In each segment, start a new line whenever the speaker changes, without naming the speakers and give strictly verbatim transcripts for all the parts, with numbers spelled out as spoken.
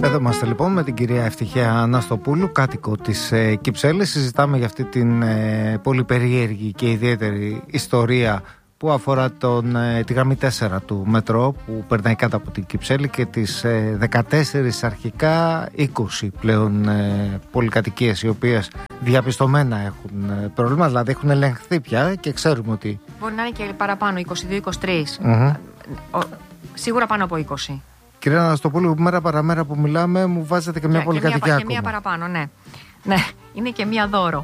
Εδώ είμαστε λοιπόν με την κυρία Ευτυχία Αναστοπούλου, κάτοικο της ε, Κυψέλης. Συζητάμε για αυτή την ε, πολύ περίεργη και ιδιαίτερη ιστορία που αφορά τον, ε, τη γραμμή τέσσερα του μετρό που περνάει κάτω από την Κυψέλη και τις ε, δεκατέσσερις αρχικά είκοσι πλέον ε, πολυκατοικίες οι οποίες διαπιστωμένα έχουν ε, πρόβλημα, δηλαδή έχουν ελεγχθεί πια και ξέρουμε ότι...
Μπορεί να είναι και παραπάνω, είκοσι δύο είκοσι τρία,
Mm-hmm.
Σίγουρα πάνω από είκοσι.
Κυρία Αναστοπούλου, μέρα παραμέρα που μιλάμε μου βάζετε και μια πολυκατοικία ακόμα.
Και μια παραπάνω, ναι. Ναι, είναι και μια δώρο.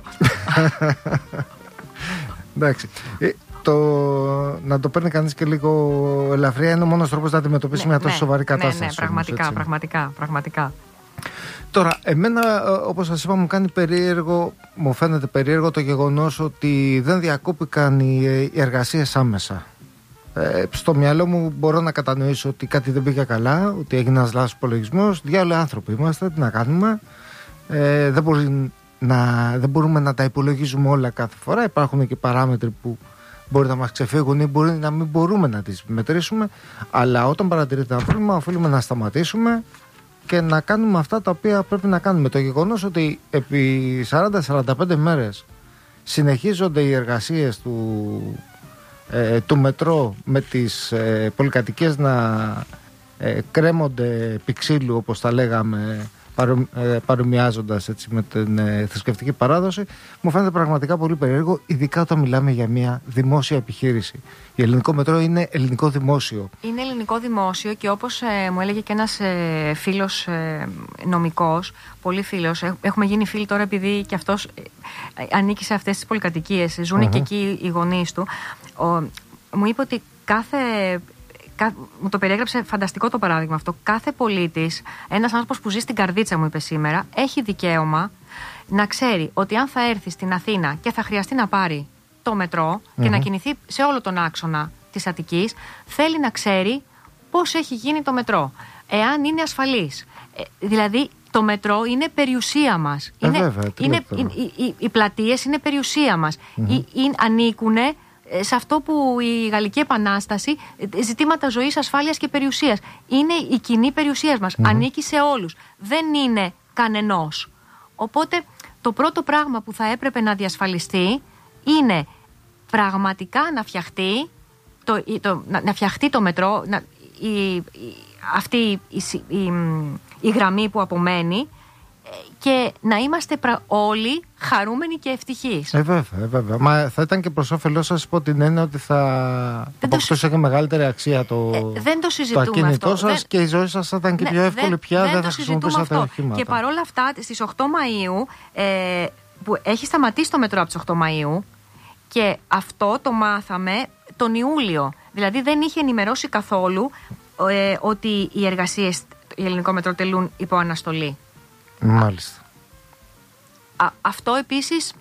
Εντάξει. Ε, το, να το παίρνει κανείς και λίγο ελαφριά είναι ο μόνος τρόπος να αντιμετωπίσει ναι, μια τόσο ναι, σοβαρή κατάσταση.
Ναι, ναι, πραγματικά,
όμως,
πραγματικά, πραγματικά.
Τώρα, εμένα, όπως σας είπα, μου κάνει περίεργο, μου φαίνεται περίεργο το γεγονός ότι δεν διακόπηκαν οι, οι εργασίες άμεσα. Ε, στο μυαλό μου μπορώ να κατανοήσω ότι κάτι δεν πήγε καλά, ότι έγινε ένας λάθος υπολογισμός. Διάολοι άνθρωποι είμαστε, τι να κάνουμε. Ε, δεν, μπορεί να, δεν μπορούμε να τα υπολογίζουμε όλα κάθε φορά. Υπάρχουν και παράμετροι που μπορεί να μας ξεφύγουν ή μπορεί να μην μπορούμε να τις μετρήσουμε. Αλλά όταν παρατηρείται ένα πρόβλημα, οφείλουμε να σταματήσουμε και να κάνουμε αυτά τα οποία πρέπει να κάνουμε. Το γεγονός ότι επί σαράντα με σαράντα πέντε μέρες συνεχίζονται οι εργασίες του, ε, του μετρό με τις ε, πολυκατοικίες να ε, κρέμονται πιξίλου, όπως τα λέγαμε, παρο, ε, παρομοιάζοντας έτσι με την ε, θρησκευτική παράδοση, μου φαίνεται πραγματικά πολύ περίεργο, ειδικά όταν μιλάμε για μια δημόσια επιχείρηση. Η ελληνικό μετρό είναι ελληνικό δημόσιο. Είναι
ελληνικό δημόσιο και όπως ε, μου έλεγε και ένας ε, φίλος ε, νομικός, πολύ φίλος, ε, έχουμε γίνει φίλοι τώρα επειδή και αυτός ε, ε, ανήκει σε αυτές τις πολυκατοικίες, ζουν mm-hmm. και εκεί οι γονείς του. Ο, μου είπε ότι κάθε... Μου το περιέγραψε φανταστικό το παράδειγμα αυτό. Κάθε πολίτης, ένας άνθρωπος που ζει στην Καρδίτσα, μου είπε σήμερα, έχει δικαίωμα να ξέρει ότι αν θα έρθει στην Αθήνα και θα χρειαστεί να πάρει το μετρό mm-hmm. και να κινηθεί σε όλο τον άξονα της Αττικής, θέλει να ξέρει πώς έχει γίνει το μετρό, εάν είναι ασφαλής. Ε, δηλαδή το μετρό είναι περιουσία μας.
Ε,
είναι,
βέβαια,
είναι, οι, οι, οι πλατείες είναι περιουσία μας. Mm-hmm. Οι, οι, ανήκουν σε αυτό που η Γαλλική Επανάσταση, ζητήματα ζωής, ασφάλειας και περιουσίας. Είναι η κοινή περιουσία μας. Mm-hmm. Ανήκει σε όλους. Δεν είναι κανενός. Οπότε το πρώτο πράγμα που θα έπρεπε να διασφαλιστεί είναι πραγματικά να φτιαχτεί το, το, να, να φτιαχτεί το μετρό, να, η, η, αυτή η, η, η, η γραμμή που απομένει, και να είμαστε πρα... όλοι χαρούμενοι και ευτυχείς.
Ε, βέβαια, ε, βέβαια. Μα θα ήταν και προς όφελός σας, υπό την έννοια ότι θα αποκτούσε και μεγαλύτερη αξία το,
ε, δεν το,
το ακίνητό
αυτό.
σας δεν... και η ζωή σας θα ήταν και ναι, πιο εύκολη δεν, πια, δεν, δεν θα χρησιμοποιήσατε οχήματα.
Και παρόλα αυτά, στις οκτώ Μαΐου, ε, που έχει σταματήσει το μετρό από τις οκτώ Μαΐου, και αυτό το μάθαμε τον Ιούλιο. Δηλαδή δεν είχε ενημερώσει καθόλου ε, ότι οι εργασίες, οι ελληνικό μετρό τελούν υπό αναστολή.
Μάλιστα.
Α, αυτό επίσης.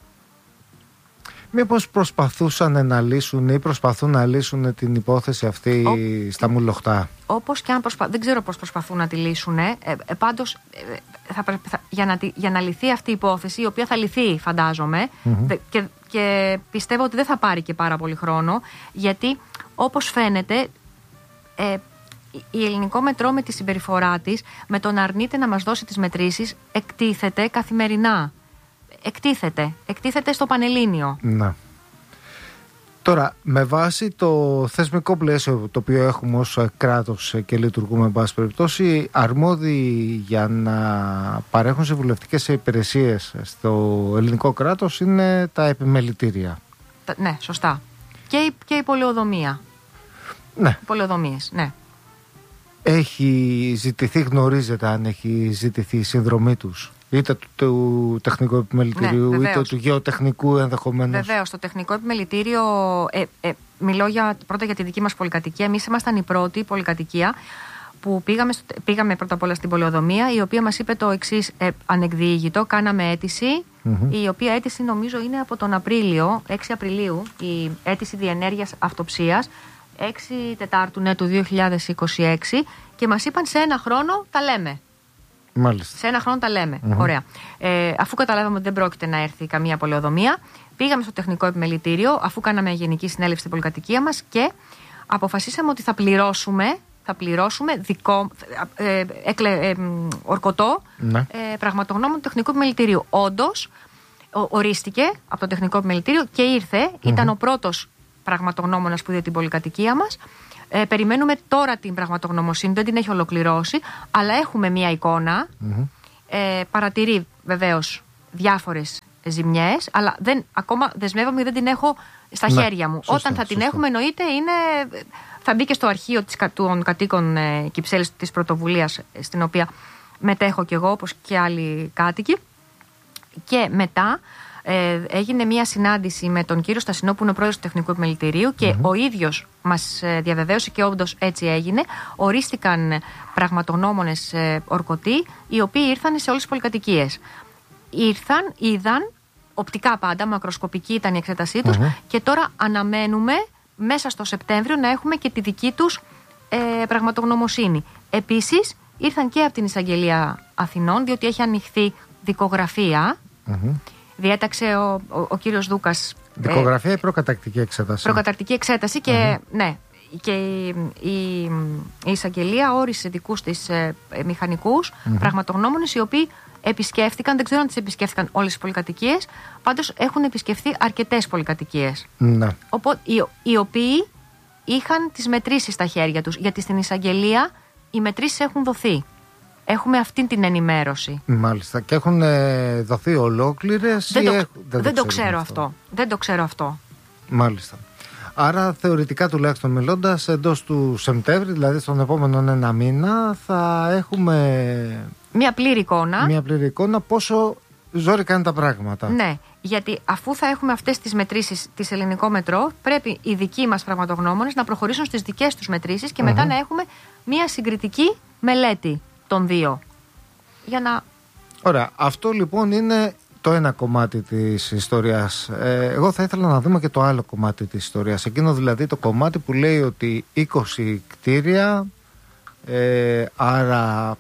Μήπως προσπαθούσαν να λύσουν ή προσπαθούν να λύσουν την υπόθεση αυτή Ο... στα Μουλοχτά.
Όπως και αν προσπα... δεν ξέρω πώς προσπαθούν να τη λύσουν. Ε, ε, πάντως, ε, θα, θα, για, να, για να λυθεί αυτή η υπόθεση, η οποία θα λυθεί, φαντάζομαι, mm-hmm. και, και πιστεύω ότι δεν θα πάρει και πάρα πολύ χρόνο, γιατί όπως φαίνεται. Ε, Η ελληνικό μετρό με τη συμπεριφορά της, με το να αρνείται να μας δώσει τις μετρήσεις, εκτίθεται καθημερινά. Εκτίθεται. Εκτίθεται στο Πανελλήνιο.
Να. Τώρα, με βάση το θεσμικό πλαίσιο το οποίο έχουμε ως κράτος και λειτουργούμε, εν πάση περιπτώσει, αρμόδιοι για να παρέχουν συμβουλευτικές υπηρεσίες στο ελληνικό κράτος είναι τα επιμελητήρια.
Ναι, σωστά. Και η, και η πολεοδομία.
Ναι.
Οι πολεοδομίες, ναι.
Έχει ζητηθεί, γνωρίζετε αν έχει ζητηθεί η συνδρομή τους, είτε του, του τεχνικού επιμελητηρίου, ναι, είτε του γεωτεχνικού ενδεχομένως?
Βεβαίως, το τεχνικό επιμελητήριο, ε, ε, μιλώ για, πρώτα για τη δική μας πολυκατοικία. Εμείς ήμασταν η πρώτη πολυκατοικία που πήγαμε, στο, πήγαμε πρώτα απ' όλα στην πολεοδομία, η οποία μας είπε το εξής ε, ανεκδιήγητο. Κάναμε αίτηση, mm-hmm. η οποία αίτηση νομίζω είναι από τον Απρίλιο, έξι Απριλίου, η αίτηση διενέργειας αυτοψίας, έξι Τετάρτου ναι, του δύο χιλιάδες είκοσι έξι, και μας είπαν σε ένα χρόνο τα λέμε.
Μάλιστα.
Σε ένα χρόνο τα λέμε. Mm-hmm. Ωραία. Ε, αφού καταλάβαμε ότι δεν πρόκειται να έρθει καμία πολεοδομία, πήγαμε στο τεχνικό επιμελητήριο, αφού κάναμε γενική συνέλευση στην πολυκατοικία μας, και αποφασίσαμε ότι θα πληρώσουμε θα πληρώσουμε δικό, ε, εκλε, ε, ορκωτό
ναι.
ε, πραγματογνώμων του Τεχνικού Επιμελητηρίου. Όντως, ορίστηκε από το Τεχνικό Επιμελητήριο και ήρθε, mm-hmm. ήταν ο πρώτος πραγματογνώμονας που είδε την πολυκατοικία μας. Ε, περιμένουμε τώρα την πραγματογνωμοσύνη, δεν την έχει ολοκληρώσει, αλλά έχουμε μία εικόνα. Mm-hmm. Ε, παρατηρεί βεβαίως διάφορες ζημιές, αλλά δεν, ακόμα δεσμεύομαι και δεν την έχω στα ναι, χέρια μου. Σωστά, Όταν θα την σωστά. έχουμε, εννοείται, είναι, θα μπει και στο αρχείο της, των κατοίκων ε, Κυψέλης, της πρωτοβουλίας, στην οποία μετέχω κι εγώ, όπως και άλλοι κάτοικοι. Και μετά ε, έγινε μια συνάντηση με τον κύριο Στασινό, που είναι ο πρόεδρος του Τεχνικού Επιμελητηρίου, και mm-hmm. ο ίδιος μας διαβεβαίωσε, και όντως έτσι έγινε. Ορίστηκαν πραγματογνώμονες ε, ορκωτοί, οι οποίοι ήρθαν σε όλες τις πολυκατοικίες. Ήρθαν, είδαν, οπτικά πάντα, μακροσκοπική ήταν η εξέτασή τους, mm-hmm. και τώρα αναμένουμε μέσα στο Σεπτέμβριο να έχουμε και τη δική τους ε, πραγματογνωμοσύνη. Επίσης, ήρθαν και από την Εισαγγελία Αθηνών, διότι έχει ανοιχθεί δικογραφία. Mm-hmm. Διέταξε ο, ο, ο κύριος Δούκας.
Δικογραφία ε, ή προκαταρκτική εξέταση? Προκαταρκτική
εξέταση και, mm-hmm. ναι, και η, η, η Εισαγγελία όρισε δικούς της ε, μηχανικούς mm-hmm. πραγματογνώμονες, οι οποίοι επισκέφθηκαν, δεν ξέρω αν τις επισκέφθηκαν όλες τις πολυκατοικίες, πάντως έχουν επισκεφθεί αρκετές πολυκατοικίες.
Ναι.
Οπότε, οι, οι οποίοι είχαν τις μετρήσεις στα χέρια τους, γιατί στην Εισαγγελία οι μετρήσεις έχουν δοθεί. Έχουμε αυτή την ενημέρωση.
Μάλιστα. Και έχουν ε, δοθεί ολόκληρες?
Δεν,
ή
το,
έχ... δεν,
δεν
το
το ξέρω αυτό. αυτό. Δεν το ξέρω αυτό.
Μάλιστα. Άρα θεωρητικά, τουλάχιστον μιλώντας, εντός του Σεπτέμβρη, δηλαδή στον επόμενο ένα μήνα, θα έχουμε
μια πλήρη εικόνα.
Μια πλήρη εικόνα πόσο ζόρικα είναι τα πράγματα.
Ναι, γιατί αφού θα έχουμε αυτές τις μετρήσεις της Ελληνικό Μετρό, πρέπει οι δικοί μας πραγματογνώμονες να προχωρήσουν στις δικές τους μετρήσεις και mm-hmm. μετά να έχουμε μια συγκριτική μελέτη των δύο. Για να...
Ωραία. Αυτό λοιπόν είναι το ένα κομμάτι της ιστορίας. Ε, εγώ θα ήθελα να δούμε και το άλλο κομμάτι της ιστορίας. Εκείνο δηλαδή το κομμάτι που λέει ότι είκοσι κτίρια, ε, άρα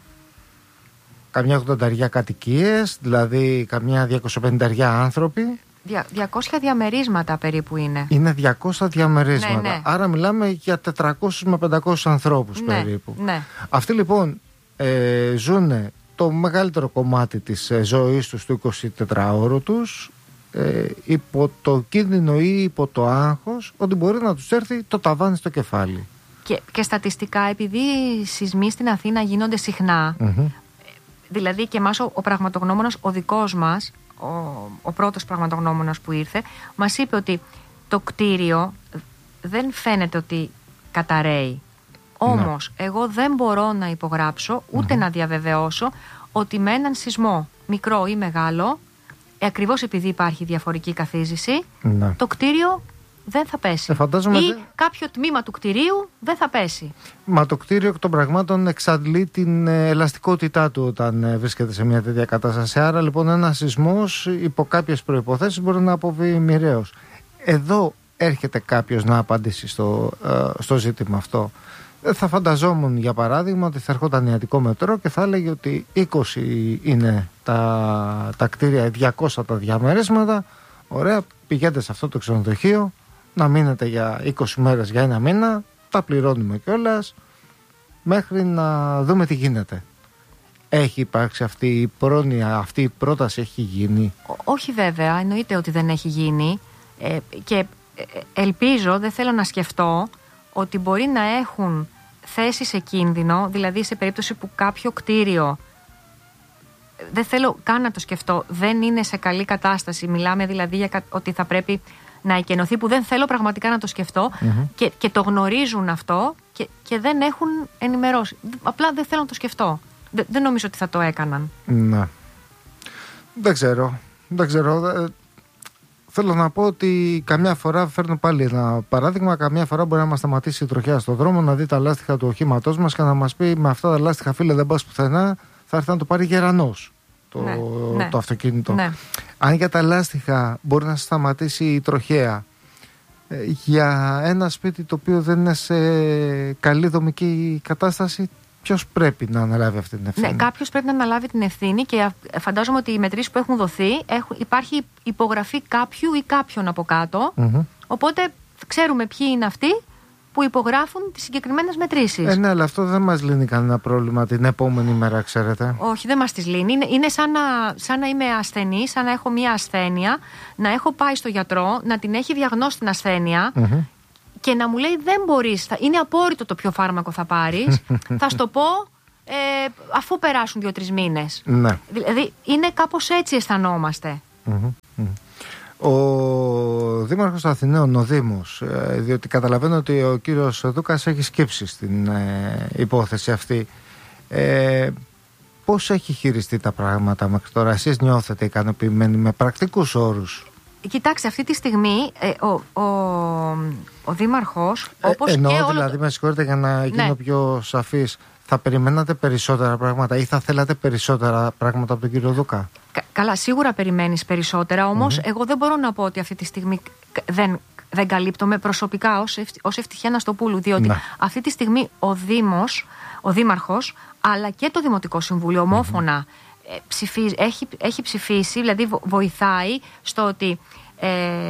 καμιά ογδονταριά κατοικίες, δηλαδή καμιά διακοσιαπενήντα άνθρωποι.
διακόσια διαμερίσματα περίπου είναι.
Είναι διακόσια διαμερίσματα.
Ναι, ναι.
Άρα μιλάμε για τετρακόσιους με πεντακόσιους ανθρώπους
ναι,
περίπου.
Ναι.
Αυτοί λοιπόν ε, ζουν το μεγαλύτερο κομμάτι της ε, ζωής τους, του εικοσιτετράωρου τους, ε, υπό το κίνδυνο ή υπό το άγχος ότι μπορεί να τους έρθει το ταβάνι στο κεφάλι.
Και, και στατιστικά, επειδή οι σεισμοί στην Αθήνα γίνονται συχνά, mm-hmm. δηλαδή και εμάς ο, ο πραγματογνώμονας, ο δικός μας, ο, ο πρώτος πραγματογνώμονας που ήρθε, μας είπε ότι το κτίριο δεν φαίνεται ότι καταραίει. Όμως, ναι. εγώ δεν μπορώ να υπογράψω, ούτε mm-hmm. να διαβεβαιώσω ότι με έναν σεισμό, μικρό ή μεγάλο, ακριβώς επειδή υπάρχει διαφορική καθίζηση, ναι. το κτίριο δεν θα πέσει.
Ε,
ή
δε...
κάποιο τμήμα του κτιρίου δεν θα πέσει.
Μα το κτίριο εκ των πραγμάτων εξαντλεί την ελαστικότητά του όταν βρίσκεται σε μια τέτοια κατάσταση. Άρα λοιπόν ένας σεισμός υπό κάποιες προϋποθέσεις μπορεί να αποβεί μοιραίος. Εδώ έρχεται κάποιος να απαντήσει στο, στο ζήτημα αυτό. Θα φανταζόμουν για παράδειγμα ότι θα ερχόταν η Αττικό Μετρό και θα έλεγε ότι είκοσι είναι τα, τα κτίρια, διακόσια τα διαμερίσματα. Ωραία, πηγαίνετε σε αυτό το ξενοδοχείο να μείνετε για είκοσι μέρες, για ένα μήνα, τα πληρώνουμε κιόλας μέχρι να δούμε τι γίνεται. Έχει υπάρξει αυτή η πρόνοια, αυτή η πρόταση έχει γίνει?
Ό, όχι βέβαια, εννοείται ότι δεν έχει γίνει ε, και ε, ελπίζω, δεν θέλω να σκεφτώ ότι μπορεί να έχουν θέσει σε κίνδυνο, δηλαδή σε περίπτωση που κάποιο κτίριο, δεν θέλω καν να το σκεφτώ, δεν είναι σε καλή κατάσταση, μιλάμε δηλαδή για ότι θα πρέπει να εκενωθεί, που δεν θέλω πραγματικά να το σκεφτώ mm-hmm. και, και το γνωρίζουν αυτό και, και δεν έχουν ενημερώσει. Απλά δεν θέλω να το σκεφτώ. Δεν, δεν νομίζω ότι θα το έκαναν.
Ναι. Δεν ξέρω. Δεν ξέρω. Θέλω να πω ότι καμιά φορά, φέρνω πάλι ένα παράδειγμα, καμιά φορά μπορεί να μας σταματήσει η τροχιά στον δρόμο, να δει τα λάστιχα του οχήματός μας και να μας πει: με αυτά τα λάστιχα, φίλε, δεν πας πουθενά, θα έρθει να το πάρει γερανός το,
ναι,
το
ναι.
αυτοκίνητο.
Ναι.
Αν για τα λάστιχα μπορεί να σταματήσει η τροχέα, για ένα σπίτι το οποίο δεν είναι σε καλή δομική κατάσταση, ποιος πρέπει να αναλάβει αυτή την ευθύνη?
Ναι, κάποιος πρέπει να αναλάβει την ευθύνη και φαντάζομαι ότι οι μετρήσεις που έχουν δοθεί έχουν, υπάρχει υπογραφή κάποιου ή κάποιον από κάτω. Mm-hmm. Οπότε ξέρουμε ποιοι είναι αυτοί που υπογράφουν τις συγκεκριμένες μετρήσεις.
Ε, ναι, αλλά αυτό δεν μας λύνει κανένα πρόβλημα την επόμενη μέρα, ξέρετε.
Όχι, δεν μας τις λύνει. Είναι, είναι σαν, να, σαν να είμαι ασθενή, σαν να έχω μία ασθένεια, να έχω πάει στο γιατρό, να την έχει διαγνώσει την ασθένεια mm-hmm. και να μου λέει δεν μπορείς, θα, είναι απόρριτο το ποιο φάρμακο θα πάρεις, θα σου το πω ε, αφού περάσουν δύο-τρεις μήνες.
Ναι.
Δηλαδή είναι κάπως έτσι αισθανόμαστε.
Mm-hmm. Ο Δήμαρχος Αθηναίων, ο Δήμος, διότι καταλαβαίνω ότι ο κύριος Δούκας έχει σκύψει στην ε, υπόθεση αυτή. Ε, πώς έχει χειριστεί τα πράγματα μέχρι τώρα? Εσείς νιώθετε ικανοποιημένοι με πρακτικούς όρους?
Κοιτάξτε, αυτή τη στιγμή ε, ο, ο, ο Δήμαρχος όπως
ε, εννοώ
και όλο...
δηλαδή, με συγχωρείτε για να γίνω ναι. πιο σαφής, θα περιμένατε περισσότερα πράγματα ή θα θέλατε περισσότερα πράγματα από τον κύριο Δούκα?
Κα, καλά, σίγουρα περιμένεις περισσότερα, όμως mm-hmm. εγώ δεν μπορώ να πω ότι αυτή τη στιγμή δεν, δεν καλύπτομαι προσωπικά ως, ευ, ως Ευτυχία Αναστοπούλου, διότι ναι. αυτή τη στιγμή ο Δήμος, ο Δήμαρχος, αλλά και το Δημοτικό Συμβούλιο ομόφωνα mm-hmm. ψηφίζει, έχει, έχει ψηφίσει, δηλαδή βοηθάει στο ότι ε,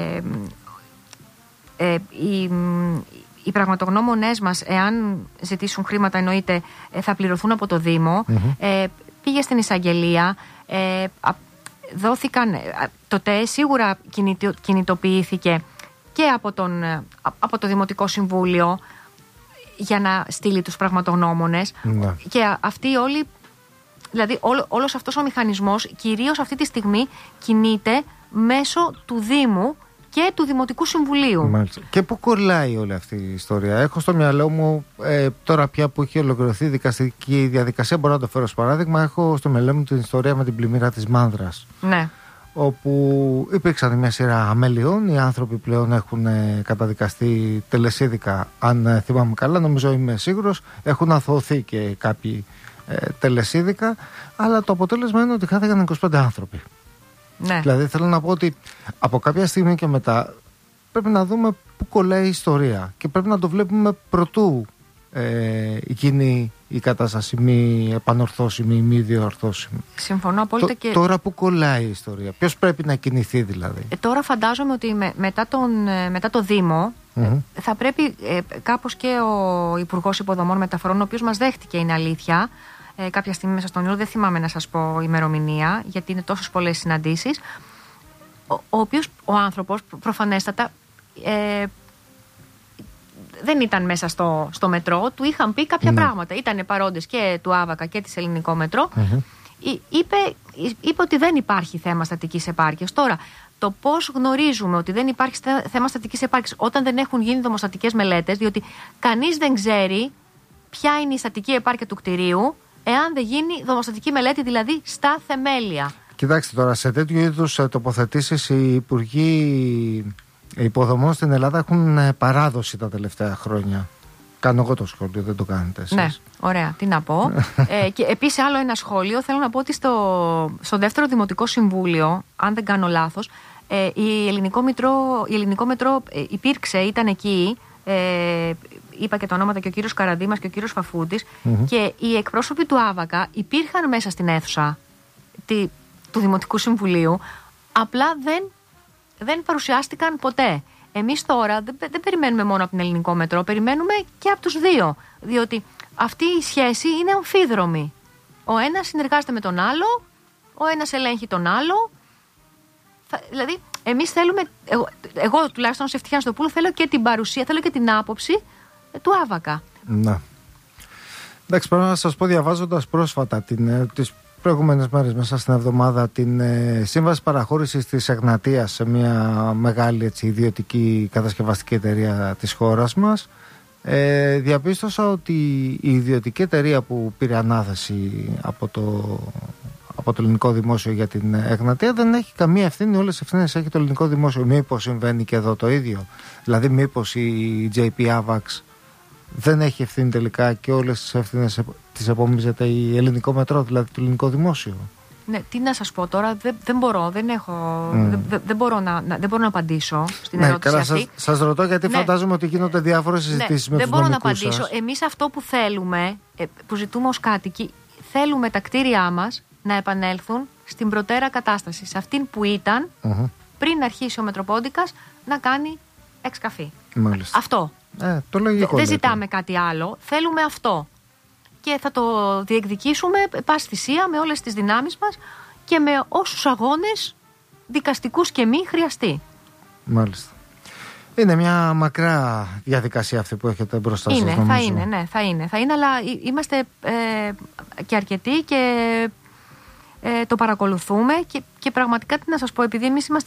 ε, η, οι πραγματογνώμονές μας, εάν ζητήσουν χρήματα εννοείται, θα πληρωθούν από το Δήμο. Mm-hmm. Ε, πήγε στην εισαγγελία, ε, δόθηκαν, το ΤΕ σίγουρα κινητο, κινητοποιήθηκε και από, τον, από το Δημοτικό Συμβούλιο για να στείλει τους πραγματογνώμονες. Mm-hmm. Και αυτοί όλοι, δηλαδή όλο, όλος αυτός ο μηχανισμός κυρίως αυτή τη στιγμή κινείται μέσω του Δήμου και του Δημοτικού Συμβουλίου.
Μάλιστα. Και πού κολλάει όλη αυτή η ιστορία? Έχω στο μυαλό μου, ε, τώρα πια που έχει ολοκληρωθεί η δικαστική διαδικασία, μπορώ να το φέρω ως παράδειγμα, έχω στο μυαλό μου την ιστορία με την πλημμύρα της Μάνδρας.
Ναι.
Όπου υπήρξαν μια σειρά αμέλειων, οι άνθρωποι πλέον έχουν ε, καταδικαστεί τελεσίδικα, αν ε, θυμάμαι καλά, νομίζω, είμαι σίγουρος, έχουν αθωωωθεί και κάποιοι ε, τελεσίδικα, αλλά το αποτέλεσμα είναι ότι χάθηκαν είκοσι πέντε άνθρωποι. Ναι. Δηλαδή θέλω να πω ότι από κάποια στιγμή και μετά πρέπει να δούμε πού κολλάει η ιστορία και πρέπει να το βλέπουμε προτού ε, γίνει η κατάσταση μη επανορθώσιμη ή μη διορθώσιμη.
Συμφωνώ απόλυτα. Και...
Τώρα που κολλάει η ιστορία, ποιος πρέπει να κινηθεί δηλαδή?
Ε, τώρα φαντάζομαι ότι με, μετά, τον, μετά το Δήμο mm-hmm. ε, θα πρέπει ε, κάπως και ο Υπουργός Υποδομών Μεταφορών, ο οποίος μας δέχτηκε, είναι αλήθεια, ε, κάποια στιγμή μέσα στον Ιούλιο, δεν θυμάμαι να σας πω ημερομηνία, γιατί είναι τόσες πολλές συναντήσεις, ο, ο οποίος ο άνθρωπος προφανέστατα ε, δεν ήταν μέσα στο, στο μετρό, του είχαν πει κάποια mm. πράγματα. Ήτανε παρόντες και του Άβακα και της Ελληνικό Μετρό. Mm-hmm. Είπε, είπε ότι δεν υπάρχει θέμα στατικής επάρκειας. Τώρα, το πώς γνωρίζουμε ότι δεν υπάρχει θέμα στατικής επάρκειας όταν δεν έχουν γίνει δομοστατικές μελέτες, διότι κανείς δεν ξέρει ποια είναι η στατική επάρκεια του κτηρίου, εάν δεν γίνει δομοστατική μελέτη, δηλαδή στα θεμέλια.
Κοιτάξτε τώρα, σε τέτοιου είδους τοποθετήσεις οι υπουργοί υποδομών στην Ελλάδα έχουν παράδοση τα τελευταία χρόνια. Κάνω εγώ το σχόλιο, δεν το κάνετε εσείς.
Ναι, ωραία, τι να πω. ε, και επίσης άλλο ένα σχόλιο, θέλω να πω ότι στο, στο δεύτερο Δημοτικό Συμβούλιο, αν δεν κάνω λάθος, ε, η, Ελληνικό Μετρό, η Ελληνικό Μετρό ε, υπήρξε, ήταν εκεί, ε, είπα και τα ονόματα, και ο κύριος Καραντήμας και ο κύριος Φαφούτης, mm-hmm. και οι εκπρόσωποι του Άβακα υπήρχαν μέσα στην αίθουσα τη, του Δημοτικού Συμβουλίου, απλά δεν, δεν παρουσιάστηκαν ποτέ. Εμείς τώρα δεν, δεν περιμένουμε μόνο από την Ελληνικό Μετρό, περιμένουμε και από τους δύο. Διότι αυτή η σχέση είναι αμφίδρομη. Ο ένας συνεργάζεται με τον άλλο, ο ένας ελέγχει τον άλλο. Θα, δηλαδή, εμείς θέλουμε, εγώ, εγώ τουλάχιστον ως Ευτυχία Αναστοπούλου θέλω και την παρουσία, θέλω και την άποψη ε, του Άβακα.
Να. Εντάξει, πρέπει να σας πω, διαβάζοντας πρόσφατα την, ε, τις προηγούμενες μέρες μέσα στην εβδομάδα την ε, σύμβαση παραχώρησης της Εγνατίας σε μια μεγάλη έτσι, ιδιωτική κατασκευαστική εταιρεία της χώρας μας, ε, διαπίστωσα ότι η ιδιωτική εταιρεία που πήρε ανάθεση από το, από το ελληνικό δημόσιο για την Εγνατία δεν έχει καμία ευθύνη, όλες τις ευθύνες έχει το ελληνικό δημόσιο. Μήπως συμβαίνει και εδώ το ίδιο? Δηλαδή μήπως η τζέι πι Avax δεν έχει ευθύνη τελικά και όλες τις ευθύνες τις επομίζεται η Ελληνικό Μετρό, δηλαδή το ελληνικό δημόσιο?
Ναι, τι να σας πω τώρα, δεν, δεν μπορώ, δεν έχω, mm. δεν, δεν, μπορώ να, να, δεν μπορώ να απαντήσω στην
ναι,
ερώτηση
καλά,
αυτή.
Σας, σας ρωτώ γιατί ναι. φαντάζομαι ότι γίνονται διάφορες συζητήσεις ναι, με τους νομικούς σας.
Δεν μπορώ να απαντήσω. Εμείς αυτό που θέλουμε, που ζητούμε ως κάτοικοι, θέλουμε τα κτίρια μας να επανέλθουν στην προτέρα κατάσταση, σε αυτήν που ήταν mm-hmm. πριν αρχίσει ο Μετροπόντικας να κάνει εξκαφή.
Μάλιστα.
Αυτό.
Ε, το λογικό.
Δεν ζητάμε κάτι άλλο. Θέλουμε αυτό. Και θα το διεκδικήσουμε πάση θυσία με όλες τις δυνάμεις μας και με όσους αγώνες δικαστικούς και μη χρειαστεί.
Μάλιστα. Είναι μια μακρά διαδικασία αυτή που έχετε μπροστά σας.
Είναι,
νομίζω.
θα είναι, ναι, θα είναι, θα είναι, αλλά είμαστε ε, και αρκετοί και ε, το παρακολουθούμε και, και πραγματικά τι να σας πω, επειδή εμείς είμαστε